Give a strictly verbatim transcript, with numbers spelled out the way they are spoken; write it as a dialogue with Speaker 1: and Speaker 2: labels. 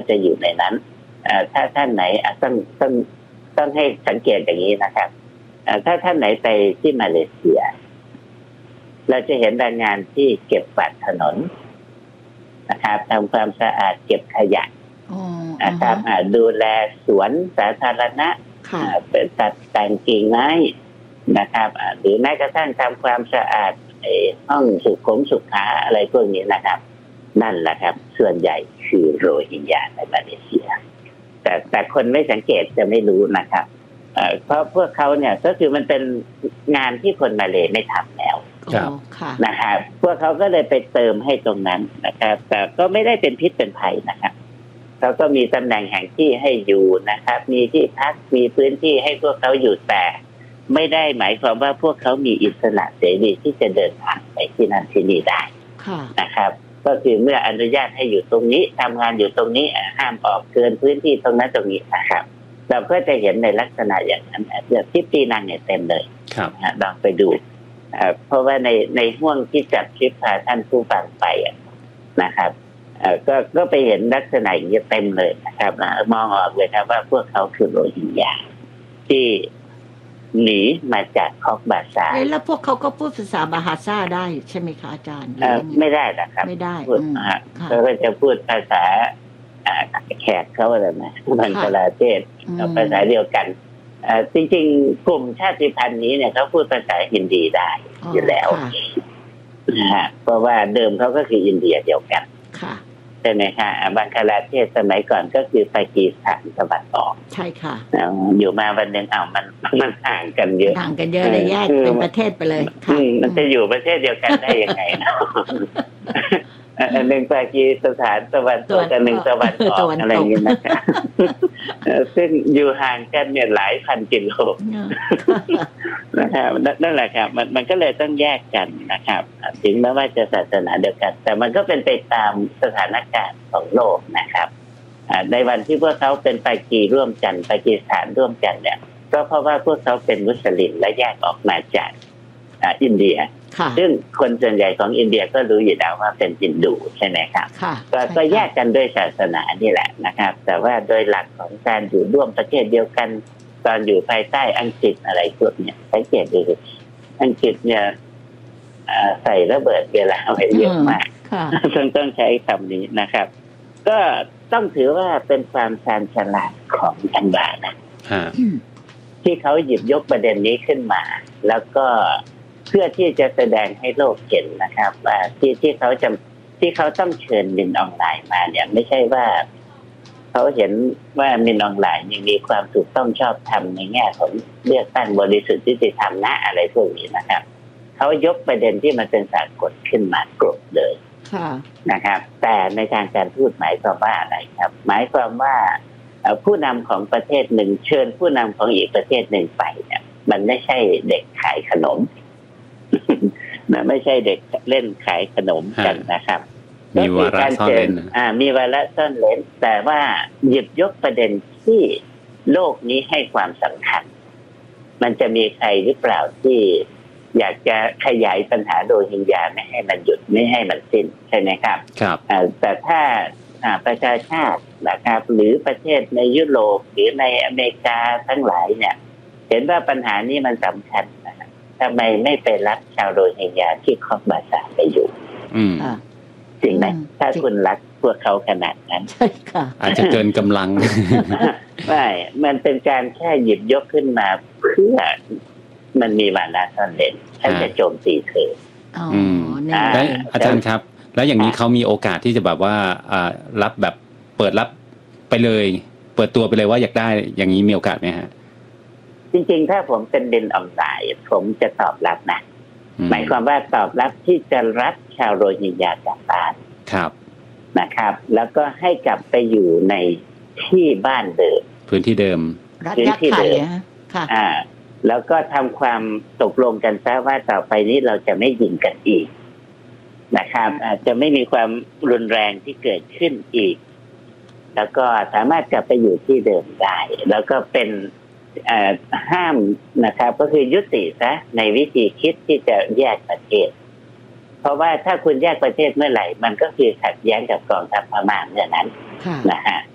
Speaker 1: จะอยู่ในนั้นถ้าท่านไหนต้องต้องต้องให้สังเกตอย่างนี้นะครับถ้าท่านไหนไปที่มาเลเซียเราจะเห็นแรงงานที่เก็บกวาดถนนนะครับทำความสะอาดเก็บขยะนะครับดูแลสวนสาธารณะเป็นตัดแต่งกิ่งไม้นะครับหรือแม้กระทั่งทำความสะอาดห้องสุขมสุขาอะไรพวกนี้นะครับนั่นแหละครับส่วนใหญ่คือโรฮิงญาในมาเลเซียแต่แต่คนไม่สังเกตจะไม่รู้นะครับเพราะพวกเขาเนี่ยก็คือมันเป็นงานที่คนมาเลไม่ทำแล้วนะครับพวกเขาก็เลยไปเติมให้ตรงนั้นนะครับแต่ก็ไม่ได้เป็นพิษเป็นภัยนะครับเขาก็มีตำแหน่งแห่งที่ให้อยู่นะครับมีที่พักมีพื้นที่ให้พวกเขาอยู่แต่ไม่ได้หมายความว่าพวกเขามีอิสระเสรีที่จะเดินทางไปที่นั่นที่นี่ได้นะครับก็คือเมื่ออนุญาตให้อยู่ตรงนี้ทำงานอยู่ตรงนี้ห้ามออกเกินพื้นที่ตรงนั้นตรงนี้นะครับเราก็จะเห็นในลักษณะอย่างนั้นอย่างที่ปีนังเนี่ยเต็มเลยลองไปดูเพราะว่าในในห่วงที่จัดทริปพาท่านผู้ฟังไปนะครับก็ก็ไปเห็นลักษณะอย่างนี้เต็มเลยนะครับมองออกเลยครับว่าพวกเขาคือโรฮิงญาที่หนีมาจากคอกบาซาร์
Speaker 2: แล้วพวกเขาก็พูดภาษาบาฮาซาได้ใช่ไหมคะอาจารย์
Speaker 1: ไม่ได้นะครับ
Speaker 2: ไม่ได้
Speaker 1: เขาก็จะพูดภาษาแขกเขาอะไรนะบังกลาเทศภาษาเดียวกันจริงๆกลุ่มชาติพันธุ์นี้เนี่ยเขาพูดภาษาฮินดีได้อยู่แล้วนะฮะเพราะว่าเดิมเขาก็คืออินเดียเดียวกันใช่ไหมคะบังกลาเทศสมัยก่อนก็คือปากีสถานตะวันออก
Speaker 2: ใช่ค่ะ
Speaker 1: อยู่มาวันหนึ่งอ้าวมันมันห่างกันเยอะ
Speaker 2: ห่างกันเยอะเลยแยกเป็นประเทศไปเลย
Speaker 1: ค่ะมันจะอยู่ประเทศเดียวกันได้ยังไงนะอันหนึ่งปากีสถานตะวันตกอันหนึ่งตะวันออกอะไรอย่างนี้นะครับซึ่งอยู่ห่างกันเนี่ยหลายพันกิโลนะครับนั่นแหละครับมันมันก็เลยต้องแยกกันนะครับถึงแม้ว่าจะศาสนาเดียวกันแต่มันก็เป็นไปตามสถานการณ์ของโลกนะครับในวันที่พวกเขาเป็นปากีร่วมกันปากีสถานร่วมกันเนี่ยก็เพราะว่าพวกเขาเป็นมุสลิมและแยกออกมาจากอินเดียซึ่งคนส่วนใหญ่ของอินเดียก็รู้อยู่แล้วว่าเป็นฮินดูใช่ไหมครับก็แยกกันด้วยศาสนานี่แหละนะครับแต่ว่าโดยหลักของการอยู่ร่วมประเทศเดียวกันตอนอยู่ภายใต้อังกฤษอะไรพวกนี้สังเกตดูอังกฤษเนี่ยใส่ระเบิดเวลาไว้เยอะมากต้องต้องใช้คำนี้นะครับก็ต้องถือว่าเป็นความชาญฉลาดของอันบานะที่เขาหยิบยกประเด็นนี้ขึ้นมาแล้วก็เพื่อที่จะแสดงให้โลกเห็นนะครับว่าที่ที่เขาจะที่เขาต้องเชิญมินออนไลน์มาเนี่ยไม่ใช่ว่าเขาเห็นว่ามินออนไลน์ยังมีความถูกต้องชอบธรรมในแง่ของเลือกตั้งบริสุทธิ์ยุติธรรมนะอะไรพวกนี้นะครับเขายกประเด็นที่มันเป็นสากลขึ้นมากรบเลยนะครับแต่ในทางการพูดหมายความว่าอะไรครับหมายความว่าผู้นำของประเทศหนึ่งเชิญผู้นำของอีกประเทศหนึ่งไปเนี่ยมันไม่ใช่เด็กขายขนมนะไม่ใช่เด็กเล่นขายขนมกันนะครับ
Speaker 3: มีวาระซ่อนเร้น
Speaker 1: อ่ามีวาระซ่อนเร้นแต่ว่าหยิบยกประเด็นที่โลกนี้ให้ความสำคัญมันจะมีใครหรือเปล่าที่อยากจะขยายปัญหาโรฮิงญาไม่ให้มันหยุดไม่ให้มันสิ้นใช่ไหมครับ
Speaker 3: ครับ
Speaker 1: อ่าแต่ถ้าอ่าประชาชาตินะครับหรือประเทศในยุโรปหรือในอเมริกาทั้งหลายเนี่ยเห็นว่าปัญหานี้มันสำคัญนะครับทำไมไม่ไปรับชาวโรฮิงญาที่คอกบาซาร์ไปอยู่จริงไหมถ้าคุณรักพวกเขาขนาดนั้น
Speaker 2: ใช่ค่ะ
Speaker 3: อาจจะเกินกำลัง
Speaker 1: ไม่มันเป็นการแค่หยิบยกขึ้นมาเพื่อมันมีวาระซ่อนเร้นฉันจะโจมตีเธอ
Speaker 2: อ๋อ
Speaker 3: ได้อาจารย์ครับแล้วอย่างนี้เขามีโอกาสที่จะแบบว่ารับแบบเปิดรับไปเลยเปิดตัวไปเลยว่าอยากได้อย่างนี้มีโอกาสไหมฮะ
Speaker 1: จริงๆถ้าผมเป็นเดนออนไลน์ผมจะตอบรับนะหมายความว่าตอบรับที่จะรับชาวโรฮิงญากลับบ้าน
Speaker 3: ครับ
Speaker 1: นะครับแล้วก็ให้กลับไปอยู่ในที่บ้านเดิม
Speaker 3: พื้นที่เดิม
Speaker 1: พื้นที่เดิมค่ะอ่าแล้วก็ทำความตกลงกันซะว่าต่อไปนี้เราจะไม่ยิงกันอีกนะครับอาจจะไม่มีความรุนแรงที่เกิดขึ้นอีกแล้วก็สามารถกลับไปอยู่ที่เดิมได้แล้วก็เป็นห้ามนะครับก็คือยุติซะในวิธีคิดที่จะแยกประเทศเพราะว่าถ้าคุณแยกประเทศเมื่อไหร่มันก็คือขัดแย้งกับกองทัพพม่าเมื่อนั้นนะฮะ